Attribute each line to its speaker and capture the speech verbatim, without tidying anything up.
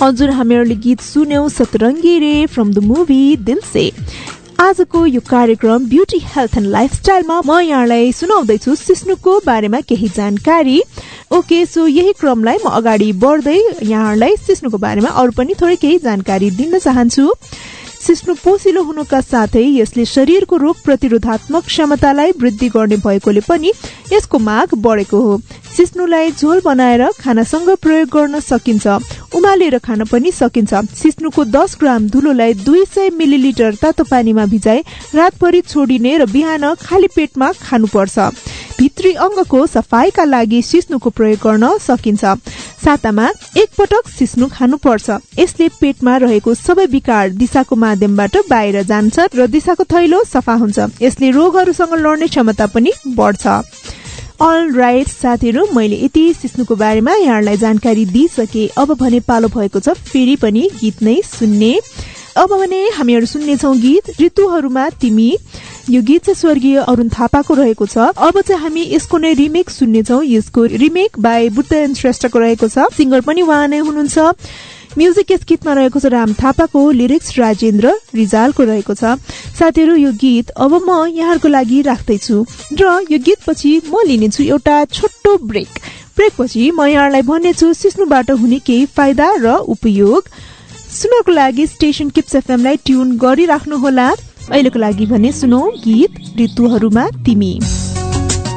Speaker 1: हजुर हामीहरूले गीत सुन्यौं सतरङ्गी रे फ्रम द मुभी दिल से। आजको यो कार्यक्रम ब्युटी हेल्थ एन्ड लाइफस्टाइलमा म यहाँलाई सुनाउँदैछु सिस्नुको बारेमा केही जानकारी। ओके सो यही क्रमलाई म अगाडि बढ्दै यहाँलाई सिस्नुको बारेमा अरू पनि थोरै केही जानकारी दिन चाहन्छु। सिस्नु पोसिलो हुनुका साथै यसले शरीरको रोग प्रतिरोधात्मक क्षमतालाई वृद्धि गर्ने भएकोले पनि यसको माग बढेको हो। सिस्नुलाई झोल बनाएर खानासँग प्रयोग गर्न सकिन्छ, उमालेर खान पनि सकिन्छ। सिस्नुको दस ग्राम धुलोलाई दुई सय मिलिलिटर तातो पानीमा भिजाई रातभरि छोडिने र बिहान खाली पेटमा खानुपर्छ। भित्री अंगको सफाईका लागि सिस्नुको प्रयोग गर्न सकिन्छ। सातामा एक पटक सिस्नु खानुपर्छ। यसले पेटमा रहेको सबै विकार दिशाको माध्यमबाट बाहिर जान्छ र दिशाको थैलो सफा हुन्छ। यसले रोगहरूसँग लड्ने क्षमता पनि बढ्छ। अल राइट साथीहरू, मैले यति सिस्नुको बारेमा यहाँलाई जानकारी दिइसके। अब भने पालो भएको छ फेरि पनि गीत नै सुन्ने। अब भने हामीहरू सुन्नेछौँ गीत ऋतुहरूमा तिमी। यो गीत चाहिँ स्वर्गीय अरुण थापाको रहेको छ। अब चाहिँ हामी यसको नै रिमेक सुन्नेछौँ। यसको रिमेक बाई बुद्धन श्रेष्ठको रहेको छ। सिङ्गर पनि उहाँ नै हुनुहुन्छ। म्युजिक यस गीतमा रहेको छ राम थापाको, लिरिक्स राजेन्द्र रिजालको रहेको छ। साथीहरू, यो गीत अब म यहाँहरूको लागि राख्दैछु र यो गीतपछि म लिनेछु एउटा छोटो ब्रेक। ब्रेकपछि म यहाँलाई भन्नेछु सिस्नुबाट हुने केही फाइदा र उपयोग। सुन्नको लागि स्टेशन किप्स एफएमलाई ट्युन गरिराख्नुहोला। अहिलेको लागि भने सुनौ गीत ऋतुहरूमा तिमी।